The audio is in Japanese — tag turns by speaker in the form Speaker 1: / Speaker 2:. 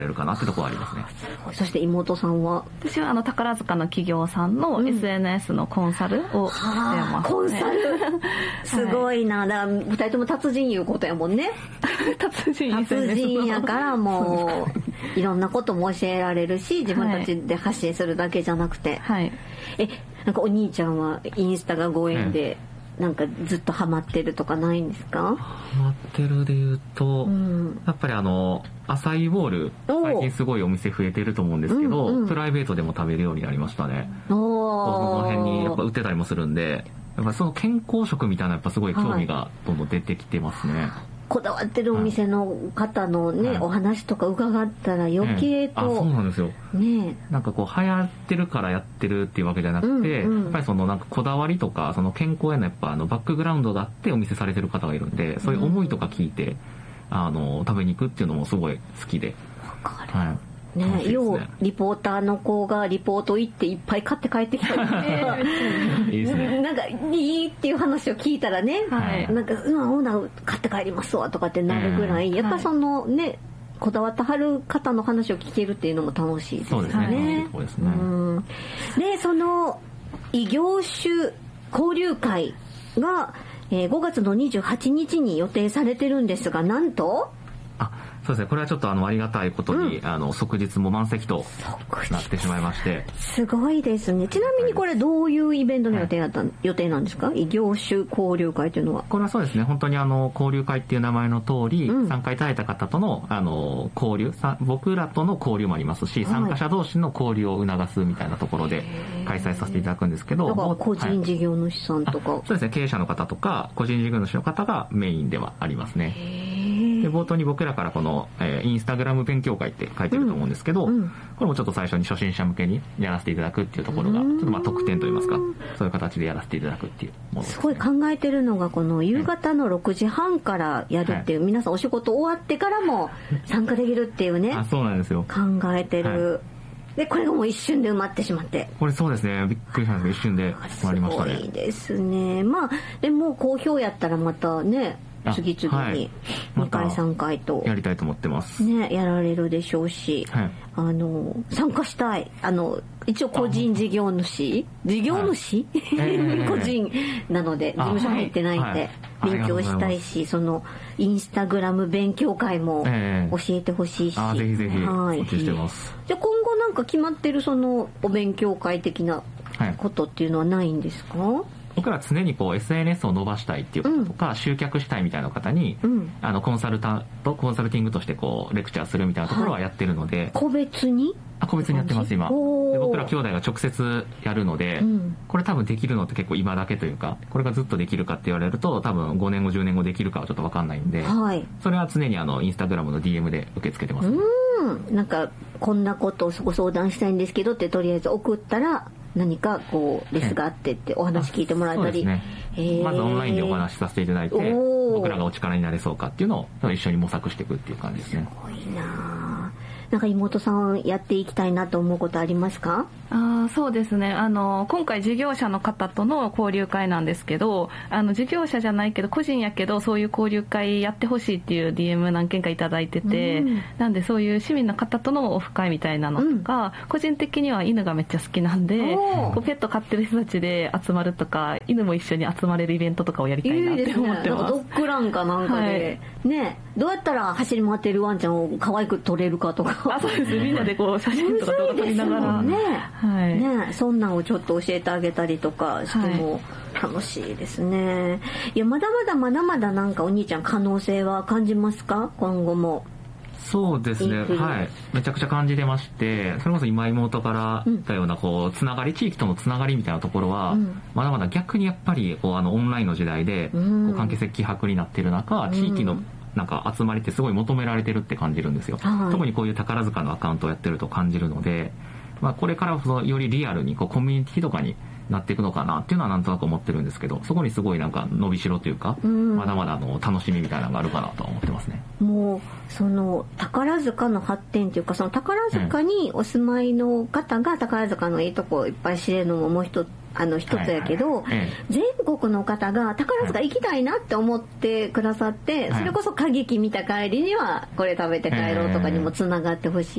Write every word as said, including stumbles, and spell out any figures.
Speaker 1: れるかなってところはありますね。
Speaker 2: そして妹さんは？
Speaker 3: 私はあの宝塚の企業さんの エスエヌエス のコンサルをしてます、ね、
Speaker 2: コンサルすごいな。だからふたりとも達人いうことやもんね。
Speaker 3: 達人
Speaker 2: 達人やからもういろんなことも教えられるし、自分たちで発信するだけじゃなくて、はい、えなんかお兄ちゃんはインスタがご縁で、うん、なんかずっとハマってるとかないんですか？
Speaker 1: ハマってるで言うと、うん、やっぱりあのアサイーボール最近すごいお店増えてると思うんですけど、うんうん、プライベートでも食べるようになりましたね。おこの辺にやっぱ売ってたりもするんで、やっぱその健康食みたいなやっぱすごい興味がどんどん出てきてますね、はい。
Speaker 2: こだわってるお店の方のね、はい、お話とか伺ったら余計と、
Speaker 1: ええ、あそうなんですよ、
Speaker 2: ね、
Speaker 1: なんかこう流行ってるからやってるっていうわけじゃなくて、うんうん、やっぱりそのなんかこだわりとかその健康へのやっぱあのバックグラウンドがあってお店されてる方がいるんで、そういう思いとか聞いて、うん、あの食べに行くっていうのもすごい好きで。
Speaker 2: わかる、はいね、ようリポーターの子がリポート行っていっぱい買って帰ってきたりしていいですね。なんかいいっていう話を聞いたらね、はい、なんかうんほな買って帰りますわとかってなるぐらい、うん、やっぱそのね、はい、こだわってはる方の話を聞けるっていうのも楽しいですよね。そうですね。そうですね。うん、でその異業種交流会が、えー、ごがつのにじゅうはちにちに予定されてるんですが、なんと
Speaker 1: あそうですね、これはちょっとあのありがたいことに、うん、あの即日も満席となってしまいまして、
Speaker 2: すごいですね。ちなみにこれどういうイベントの予定だった、はい、予定なんですか？異業種交流会というのは。
Speaker 1: これはそうですね、本当にあの交流会っていう名前の通り、うん、参加いただいた方とのあの交流、僕らとの交流もありますし、参加者同士の交流を促すみたいなところで開催させていただくんですけど、
Speaker 2: だから個人事業主さんとか、
Speaker 1: はい、そうですね、経営者の方とか個人事業主の方がメインではありますね。で冒頭に僕らからこの、えー、インスタグラム勉強会って書いてると思うんですけど、うんうん、これもちょっと最初に初心者向けにやらせていただくっていうところがちょっとまあ特典といいますか、そういう形でやらせていただくっていうものですね。
Speaker 2: すごい考えてるのがこの夕方のろくじはんからやるっていう、はい、皆さんお仕事終わってからも参加できるっていうね。
Speaker 1: あ、そうなんですよ。
Speaker 2: 考えてる、はい、でこれがもう一瞬で埋まってしまって、
Speaker 1: これそうですね、びっくりしたんですけど一瞬で埋まりましたね。
Speaker 2: すごいですね。まあでも好評やったらまたね次々ににかいさんかいと
Speaker 1: やりたいと思ってます
Speaker 2: ね、やられるでしょうし、はい、あの参加したい、あの一応個人事業主事業主、はいえー、個人なので事務所入ってないんで、はい、勉強したいし、そのインスタグラム勉強会も教えてほしいし、えー、
Speaker 1: あぜひぜひお待ちしてます。
Speaker 2: じゃあ今後なんか決まってるそのお勉強会的なことっていうのはないんですか？はい、
Speaker 1: 僕ら常にこう エスエヌエス を伸ばしたいっていう方とか、うん、集客したいみたいな方に、うん、あのコンサルタントコンサルティングとしてこうレクチャーするみたいなところはやってるので、はい、
Speaker 2: 個別に
Speaker 1: あ個別にやってます今で。僕ら兄弟が直接やるので、うん、これ多分できるのって結構今だけというか、これがずっとできるかって言われると多分ごねんごじゅうねんごできるかはちょっと分かんないんで、はい、それは常にあのインスタグラムの ディーエム で受け付けてます、ね、
Speaker 2: うんなんかこんなことをご相談したいんですけどってとりあえず送ったら何かこうレスがあってってお話聞いてもらえたり、
Speaker 1: ねえー、まずオンラインでお話しさせていただいて僕らがお力になれそうかっていうのを一緒に模索していくっていう感じですね。
Speaker 2: すごいな。なんか妹さんやっていきたいなと思うことありますか？
Speaker 3: あそうですね、あの今回事業者の方との交流会なんですけど、あの事業者じゃないけど個人やけどそういう交流会やってほしいっていう ディーエム 何件かいただいてて、うん、なんでそういう市民の方とのオフ会みたいなのとか、うん、個人的には犬がめっちゃ好きなんでこうペット飼ってる人たちで集まるとか犬も一緒に集まれるイベントとかをやりたいなって思ってます。いいですね。なんか
Speaker 2: ドッグランかなんかで、はい、ねどうやったら走り回ってるワンちゃんを可愛く撮れるかとか
Speaker 3: あそうですみんなでこう写真とか動画撮りながら
Speaker 2: ね、はいね、そんなんをちょっと教えてあげたりとかしても楽しいですね、はい、いやまだまだまだまだなんかお兄ちゃん可能性は感じますか？今後も。
Speaker 1: そうですね、はい、めちゃくちゃ感じてまして、それこそ今妹から言ったようなこうつながり、地域とのつながりみたいなところは、うん、まだまだ逆にやっぱりこうあのオンラインの時代でこう関係性希薄になっている中、うん、地域のなんか集まりってすごい求められてるって感じるんですよ、はい、特にこういう宝塚のアカウントをやってると感じるので、まあ、これからそのよりリアルにこうコミュニティとかになっていくのかなっていうのはなんとなく思ってるんですけど、そこにすごいなんか伸びしろというか、うん、まだまだの楽しみみたいなのがあるかなと思ってますね。
Speaker 2: もうその宝塚の発展というか、その宝塚にお住まいの方が宝塚のいいとこいっぱい知れるのももう一つあの一つやけど、はいはい、全国の方が宝塚行きたいなって思ってくださって、はい、それこそ歌劇見た帰りにはこれ食べて帰ろうとかにもつながってほし